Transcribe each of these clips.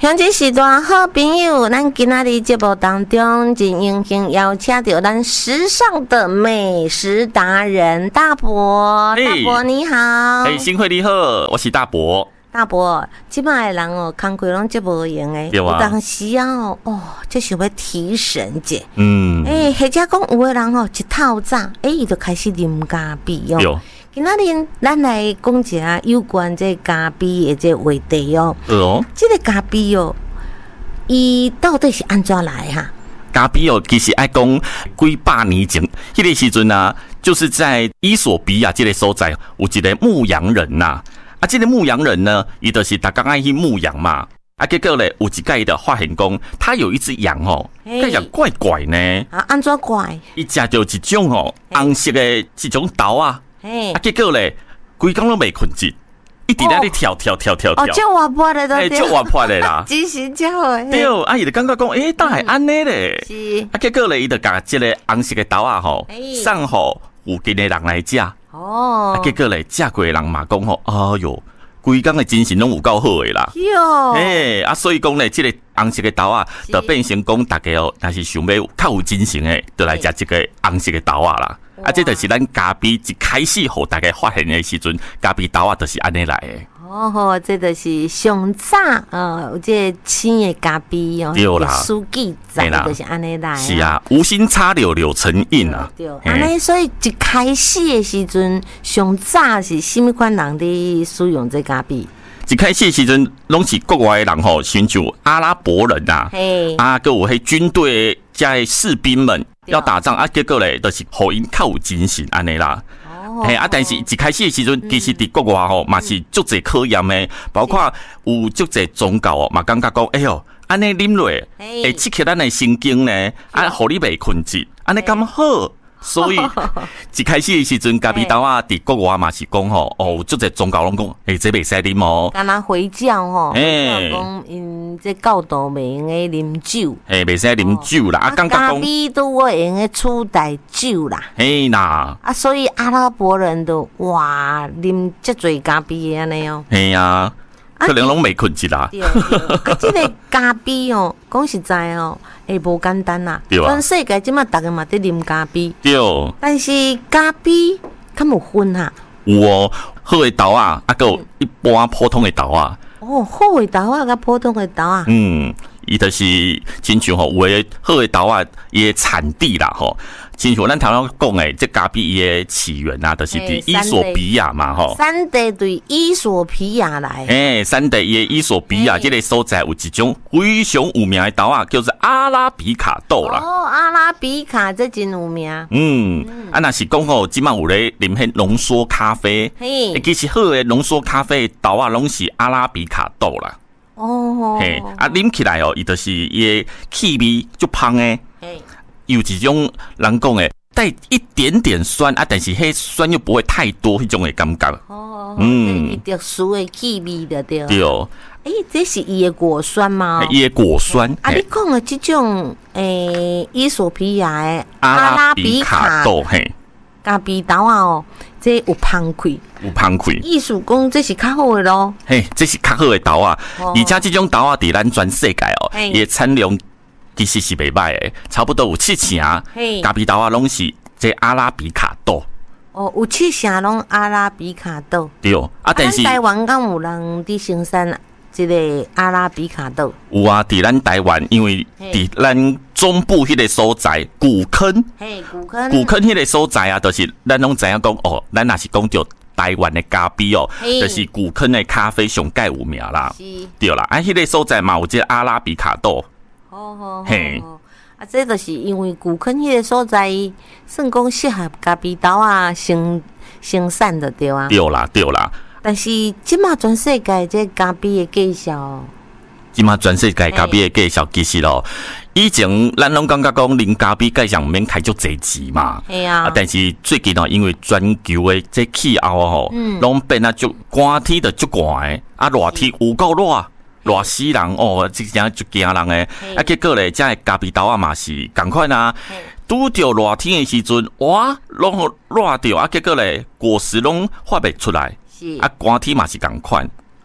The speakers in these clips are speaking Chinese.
乡亲时代好朋友，咱今仔日节目当中，真荣幸邀请到咱时尚的美食达人大伯。大伯你好， 新会你好，我是大伯。 大伯，即摆的人哦，工课拢足无用诶，有当时啊就想要提神者，或者讲有的人一透早，伊就开始啉咖啡哦。今仔日咱来讲一下有关这咖啡的这话题哦。这个咖啡哦，伊到底是安怎来哈？ 咖啡哦，其实爱讲几百年前，迄个时阵啊，就是在伊索比亚这个所在有一个牧羊人呐。这个牧羊人呢，伊就是大家爱去牧羊嘛。结果咧，有一届的发现讲，他有一只羊哦，这羊怪怪呢。 安怎怪？ 伊食到一种红色的一种豆啊。结果咧，规工都未困着，一直在那跳。 叫活泼的都对。 叫活泼的啦。 真是叫的。 对，伊就感觉讲，当系安尼咧。 是。 结果咧，伊就甲这个红色的豆啊送互附近的人来食。结果咧，食过的人嘛讲哎哟，规工的精神拢有够好的啦。所以讲咧，这个红色的豆啊，就变成讲大家若是想要较有精神的，就来食这个红色的豆啊啦。这就是咱咖啡一开始互大家发现的时阵，咖啡豆啊，就是安尼来的。 这就是上早有这青的咖啡哦， 对啦， 书记仔就是安尼来。 是啊，无心插柳柳成荫啊。 对，安尼所以一开始的时阵，上早是什么款人伫使用这咖啡？ 一开始的时阵，拢是国外的人寻求阿拉伯人啊，还有迄军队的士兵们要打仗结果咧，就是互因较有精神安尼啦。但是一开始的时阵，其实伫国外嘛是足侪考验的，包括有足侪宗教嘛感觉讲，安尼啉落会刺激咱的神经呢，互你袂困着，安尼咁好。所以一开始的时阵，咖啡豆啊，伫国外嘛是讲足侪宗教拢讲，这袂使啉哦。 敢若回教讲因这教导袂用诶啉酒， 袂使啉酒啦。感觉讲咖啡都会用诶取代酒啦。 啦。 所以阿拉伯人都哇啉遮侪咖啡安尼哦。 可能拢袂困着啦。 这个咖啡讲实在会无简单啦。全世界即马大家嘛在啉咖啡。 对。 但是咖啡较有分哈。 有好的豆啊，还有一般普通的豆啊。 好的豆啊，甲普通的豆啊。 伊就是亲像有诶好的豆啊，伊的产地啦亲像咱头先讲诶，这咖啡伊的起源啊，就是伫伊索比亚嘛三地对伊索比亚来。 三地伊的伊索比亚这个所在有一种非常有名的豆啊，叫做阿拉比卡豆啦。 阿拉比卡这真有名。 若是讲即马有咧啉迄浓缩咖啡，其实好的浓缩咖啡的豆啊，拢是阿拉比卡豆啦。啉起来伊就是伊的气味就香诶。有一种人讲诶，带一点点酸但是迄酸又不会太多，迄种的感觉。 特殊的气味的对。 对。 这是伊的果酸吗？ 伊的果酸。 你讲的这种伊索比亚的阿拉比卡豆咖啡豆啊这有香气。 有香气。 意思讲这是较好的咯。 这是较好的豆啊，而且这种豆啊，伫咱全世界伊的产量其实是袂歹的，差不多有7成咖啡豆啊，拢是这阿拉比卡豆。 有7成拢阿拉比卡豆。 对。但是台湾敢有人伫生产这个阿拉比卡豆？ 有啊，伫咱台湾，因为伫咱中部迄个所在，古坑迄个所在啊，就是咱拢知影讲咱若是讲到台湾的咖啡就是古坑的咖啡上盖有名啦。对啦，迄个所在嘛有这阿拉比卡豆。 这就是因为古坑迄个所在，算讲适合咖啡豆啊生产的对啊。 对啦。 但是即马全世界这咖啡的介绍， 即马全世界咖啡的介绍其实以前咱拢感觉讲啉咖啡介绍毋免开足侪钱嘛。但是最近因为全球的这气候拢变啊足寒天就足寒的，热天有够热死人这真足惊人的。结果咧，这咖啡豆啊嘛是同款啊。拄着热天的时阵，哇，拢热着结果咧果实拢发袂出来。寒天嘛是同款。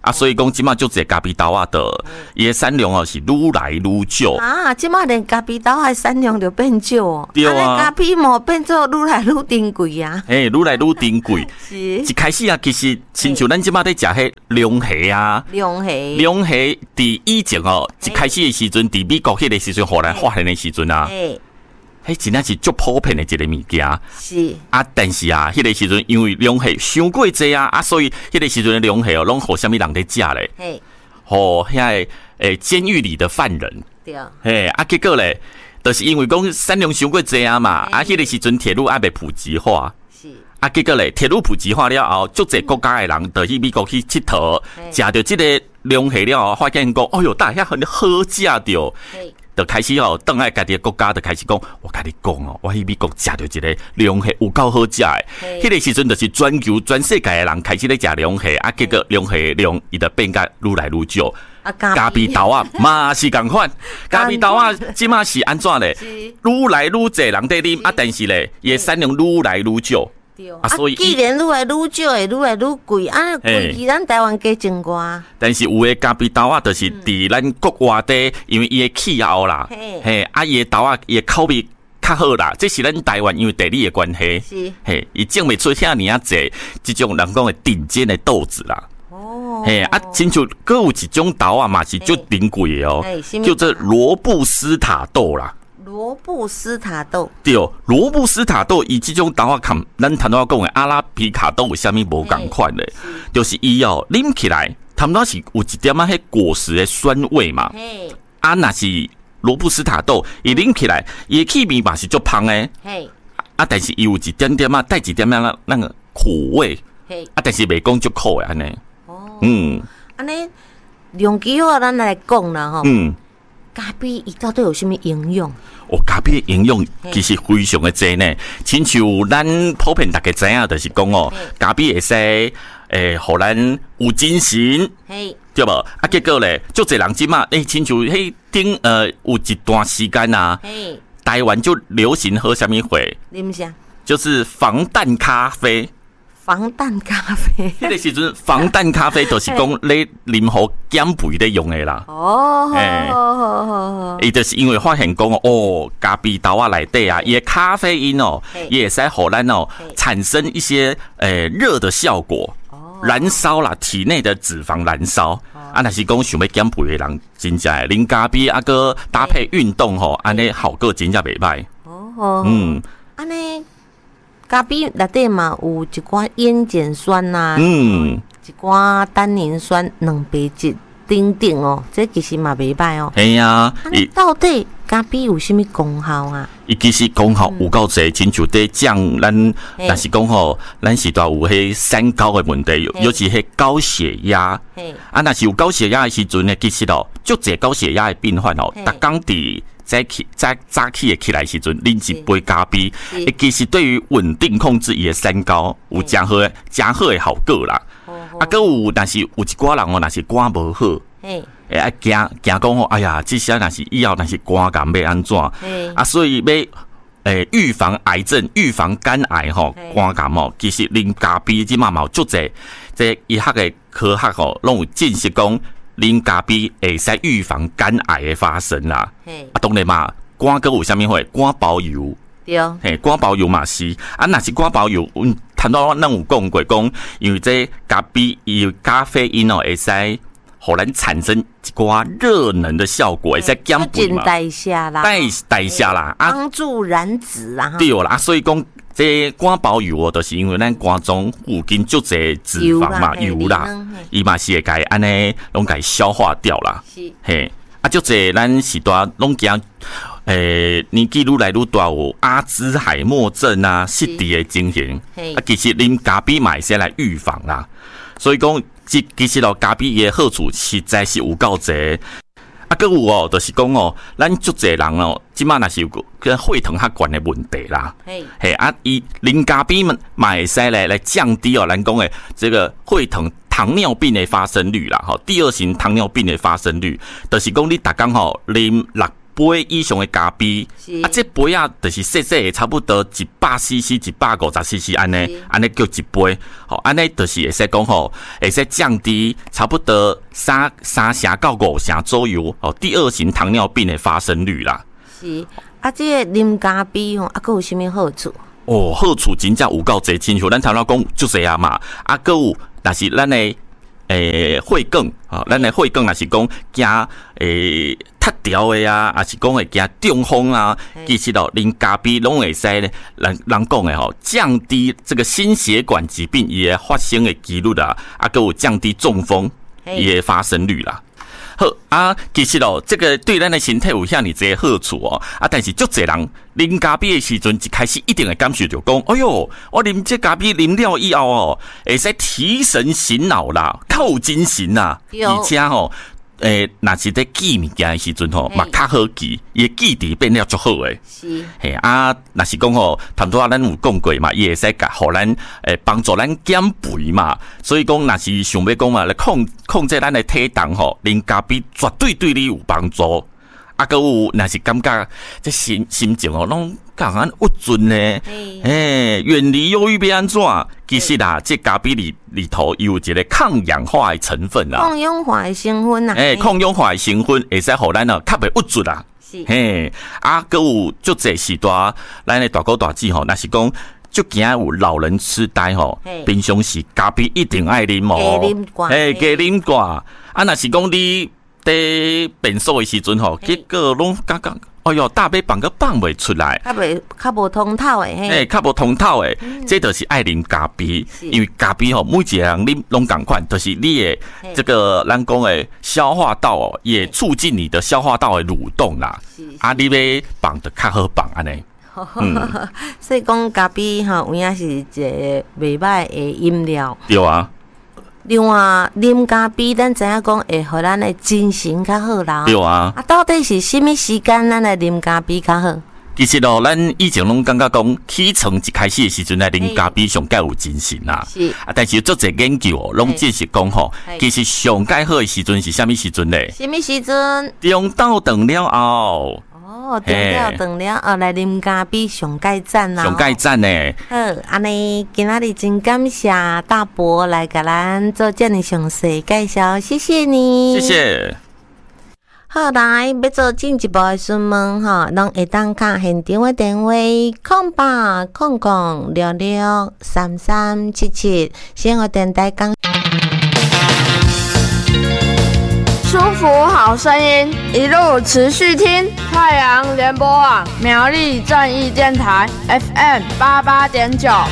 啊，所以讲即马就这咖啡豆啊的，伊的产量哦是愈来愈少啊。即马连咖啡豆的产量就变少哦， 对啊， 咖啡毛变做愈来愈珍贵啊。 愈来愈珍贵。是一开始啊，其实亲像咱即马在食迄龙虾啊，龙虾伫以前哦，一开始的时阵，伫美国迄个时阵，后来发现的时阵啊。迄真正是足普遍的一个物件，是啊，但是啊，迄个时阵因为龙虾伤过济啊，所以迄个时阵的龙虾哦，拢互啥物人在食咧？嘿，互遐监狱里的犯人，对，嘿啊，结果咧，就是因为讲产量伤过济啊嘛，迄个时阵铁路还未普及化，是啊，结果咧，铁路普及化了后，足济国家的人就去美国去佚佗，食到即个龙虾了后，发现讲，哦哟，大遐很好食着。就开始哦，倒来家己的国家就开始讲，我甲你讲哦，我去美国食到一个龙虾有够好食的。迄个时阵就是全世界的人开始咧食龙虾，啊，结果龙虾量伊就变甲愈来愈少。咖啡豆啊，嘛是共款，咖啡豆啊，即马是安怎咧？愈来愈侪人在啉啊，但是咧，伊的产量愈来愈少。 啊，所以既然愈来愈少，会愈来愈贵，啊，贵比咱台湾加真高。 但是有的咖啡豆啊，就是伫咱国外底，因为伊的气候啦，嘿，啊，伊的豆啊，伊的口味较好啦，这是咱台湾因为地理的关系，是，嘿，伊种袂出遐尔啊济，即种人讲的顶尖的豆子啦。哦，嘿，啊，亲像阁有一种豆啊，嘛是足珍贵的哦，叫做罗布斯塔豆啦。 罗布斯塔豆对，罗布斯塔豆伊即种豆啊，含咱头先讲的阿拉比卡豆有啥物无共款的，就是伊哦啉起来，差不多是有一点仔迄果实的酸味嘛。啊，那是罗布斯塔豆，伊啉起来，伊的气味嘛是足香的。啊，但是伊有一点点仔带一点仔那个苦味。啊，但是袂讲足苦的安尼。哦， 安尼用几好咱来讲啦吼。咖啡伊到底有啥物营养？ 咖啡的营养其实非常的济呢。亲像咱普遍大家知影，就是讲哦，咖啡会使互咱有精神，对无？啊，结果咧，足侪人即马亲像迄顶有一段时间啊，台湾就流行喝啥物货？ 啉啥？ 就是防弹咖啡。 防弹咖啡， 迄个时阵防弹咖啡就是讲咧啉互减肥咧用的啦。哦，伊就是因为发现讲咖啡豆啊内底啊，伊的咖啡因哦，也会使互咱哦产生一些热的效果，燃烧啦体内的脂肪燃烧。啊，若是讲想要减肥的人，真正啉咖啡啊，个搭配运动吼，安尼效果真正袂歹。哦， 安尼。咖啡内底嘛有一寡烟碱酸呐，一寡单宁酸、蛋白质等等哦，这其实嘛袂歹哦。 系啊， 到底咖啡有啥物功效啊？ 伊其实功效有够侪，亲像在降咱，但是讲吼，咱是都有迄三高的问题，尤其迄高血压。啊，若是有高血压的时阵呢，其实哦，足侪高血压的病患哦，逐工伫。早起的起来时阵，啉一杯咖啡，其实对于稳定控制伊的三高有真好的效果啦。啊，搁有，但是有一寡人哦，若是肝无好，惊讲吼，哎呀，这些若是以后若是肝癌要安怎？啊，所以要预防癌症、预防肝癌吼、肝癌吼，其实啉咖啡即嘛有足侪，这医学的科学吼，拢有证实讲。啉咖啡会使预防肝癌的发生啦。啊，当然嘛，肝搁有啥物货？肝包油。对。肝包油嘛是。啊，若是肝包油，谈到咱有讲过讲，因为这咖啡有咖啡因哦，会使互咱产生一寡热能的效果，会使减肥嘛。 代谢啦。 代谢啦。 帮助燃脂啦。 对啦，所以讲。这肝包油哦，就是因为咱肝脏附近足侪脂肪嘛，油啦，伊嘛是会甲伊安尼拢甲伊消化掉啦。是，嘿，啊，足侪咱时代拢惊，年纪愈来愈大有阿兹海默症啊、失智的情形。啊，其实啉咖啡嘛会使来预防啦。所以讲，其实咯，咖啡伊的好处实在是有够侪。啊，搁有哦，就是讲哦，咱足侪人哦，即马若是有个血糖较悬的问题啦。嘿，啊，伊啉咖啡嘛会使来降低哦，咱讲的这个糖尿病的发生率啦。第二型糖尿病的发生率，就是讲你逐工吼啉6 杯以上的咖啡，这杯啊，就是细细的，差不多100cc、150cc 安尼叫一杯。好，安尼就是会使讲吼，会使降低差不多3成到5成左右哦，第2型糖尿病的发生率啦。 是啊，这个啉咖啡吼，啊，佮有啥物好处？ 哦，好处真正有够侪，亲像咱头先讲就这样嘛，啊，佮有，但是咱的血管啊，咱的血管若是讲惊脱掉的啊，还是讲会惊中风啊，其实哦，啉咖啡拢会使咧，人讲的吼，降低这个心血管疾病也发生的几率啦，啊，佮有降低中风也发生率啦。好啊，其实哦，这个对咱的身体有遐尼侪好处哦，啊，但是足侪人啉咖啡的时阵，一开始一定会感受到讲，哎哟，我啉这咖啡啉了以后哦，会使提神醒脑啦，较有精神啦，而且吼。若是在记物件的时阵吼，嘛较好记，伊的记忆变了足好诶。 是。 嘿啊，若是讲吼，谈多咱有讲过嘛，伊会使甲互咱帮助咱减肥嘛。所以讲，若是想要讲嘛，来控制咱的体重吼，啉咖啡绝对对你有帮助。啊，佮有若是感觉这心情哦，拢感觉郁准呢。远离忧郁要安怎？其实啦，这咖啡里头有一个抗氧化的成分啦。 抗氧化的成分啊。 抗氧化的成分会使互咱哦，较袂郁准啦。 是。 啊，佮有足侪时段，咱的大哥大姐吼，若是讲足惊有老人痴呆吼，平常时咖啡一定爱啉哦。加啉寡。啊，若是讲你。在便所的时阵吼，结果拢感觉，哎哟，大杯放个放袂出来， 较无通透诶， 较无通透诶，这就是爱啉咖啡，因为咖啡吼，每一个人啉拢同款，就是你的这个咱讲诶消化道哦，也促进你的消化道的蠕动啦。啊，你要放得较好放安尼。 所以讲咖啡吼，有影是一个袂歹诶饮料。 对啊。 另外，啉咖啡，咱知影讲会互咱的精神较好啦。 对啊。啊， 到底是什么时间咱来啉咖啡较好？ 其实哦，咱以前拢感觉讲起床一开始的时阵来啉咖啡上较有精神啦。是。啊，但是做者研究哦，拢证实讲吼，其实上介好的时阵是啥物时阵咧？ 什么时阵？ 中昼顿了后。 顿了来啉咖啡上介赞啦！ 上介赞呢。 好，安尼今仔日真感谢大伯来甲咱做这么详细介绍，谢谢你。 谢谢。 好，来要做进一步的询问哈，拢会当卡现场的电话0800663377，先和电台讲。 舒服好声音，一路持续听太阳联播网苗栗正义电台 FM 88.9。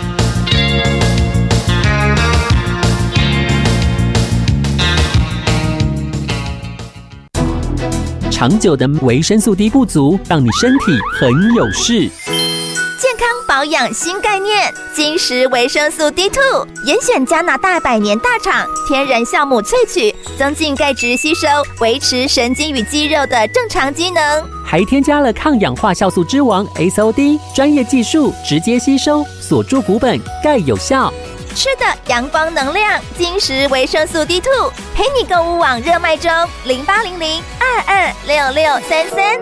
长久的维生素 D 不足，让你身体很有事。 健康保养新概念，金石维生素 D2， 严选加拿大100年大厂天然酵母萃取，增进钙质吸收，维持神经与肌肉的正常机能。 还添加了抗氧化酵素之王 SOD， 专业技术直接吸收，锁住骨本，钙有效。 吃的阳光能量，金石维生素 D2， 陪你购物网热卖中，0800226633。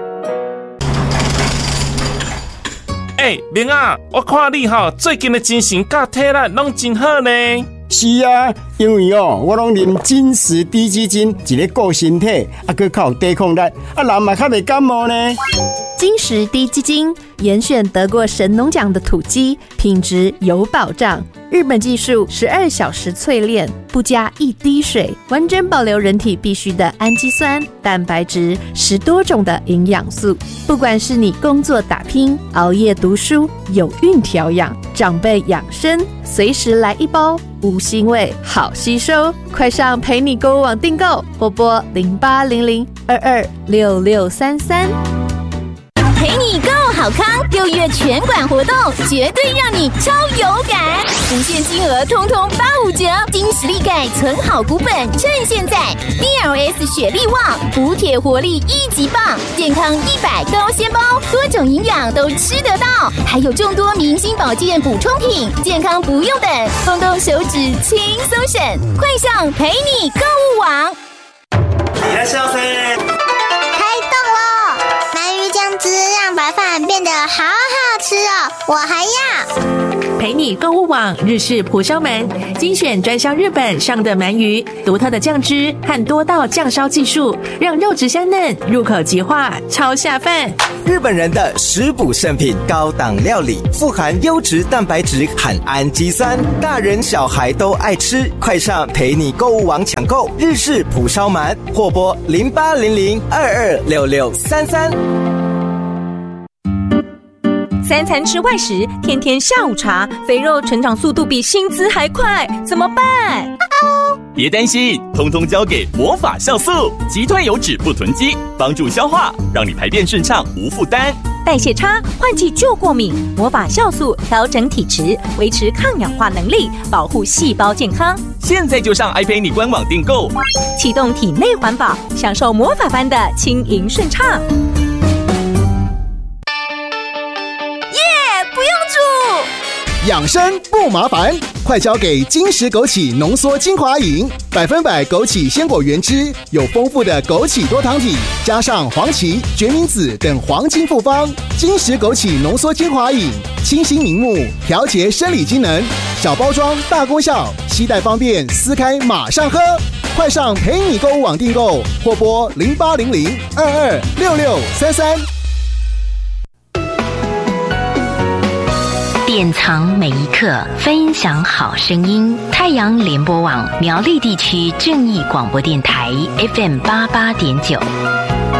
明啊，我看你最近的精神甲体力拢真好呢。 是啊，因为我拢啉金石低基金，一个顾身体，佮较有抵抗力，人嘛较袂感冒呢。 金石低基金严选得过神农奖的土鸡，品质有保障。日本技术12小时淬炼，不加一滴水，完整保留人体必需的氨基酸、蛋白质，10多种的营养素。不管是你工作打拼、熬夜读书、有孕调养、长辈养生，随时来一包，无腥味，好吸收。快上陪你购物网订购，拨拨0800226633。 陪你购好康，6月全馆活动绝对让你超有感，无限金额通通85折，金石力钙存好股本，趁现在 DLS 雪力旺补铁活力1级棒，健康100高纤包，多种营养都吃得到，还有众多明星保健补充品，健康不用等，动动手指轻松省，快上陪你购物网。 いらっしゃいませ。 开动了！ 我还要陪你购物网日式蒲烧鳗，精选专销日本上的鳗鱼，独特的酱汁和多道酱烧技术，让肉质香嫩，入口即化，超下饭。 日本人的食补圣品，高档料理，富含优质蛋白质和氨基酸，大人小孩都爱吃。快上陪你购物网抢购日式蒲烧鳗，或拨0800226633。 3餐吃外食，天天下午茶，肥肉成长速度比薪资还快，怎么办？ 别担心，通通交给魔法酵素，击退油脂不囤积，帮助消化，让你排便顺畅无负担。 代谢差，换季就过敏，魔法酵素调整体质，维持抗氧化能力，保护细胞健康。 现在就上爱陪你官网订购， 启动体内环保，享受魔法般的轻盈顺畅。 养生不麻烦，快交给金石枸杞浓缩精华饮，100%枸杞鲜果原汁，有丰富的枸杞多糖体，加上黄芪、决明子等黄金复方。金石枸杞浓缩精华饮，清新明目，调节生理机能，小包装大功效，携带方便，撕开马上喝。快上陪你购物网订购，或拨0800226633。 典藏每一刻，分享好声音。太阳联播网苗栗地区正义广播电台 FM88.9。